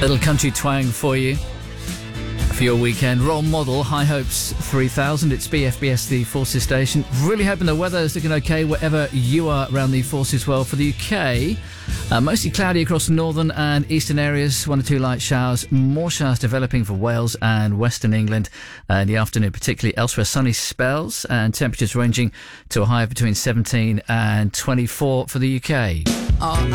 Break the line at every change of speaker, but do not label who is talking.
Little country twang for you for your weekend. Role Model, High Hopes 3000. It's BFBS, the Forces station. Really hoping the weather is looking okay wherever you are around the Forces world. For the UK, mostly cloudy across northern and eastern areas. 1 or 2 light showers. More showers developing for Wales and Western England in the afternoon, particularly elsewhere. Sunny spells and temperatures ranging to a high of between 17 and 24 for the UK.